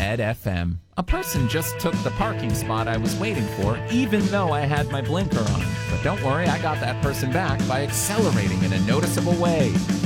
Ed FM. A person just took the parking spot I was waiting for, even though I had my blinker on. But don't worry, I got that person back by accelerating in a noticeable way.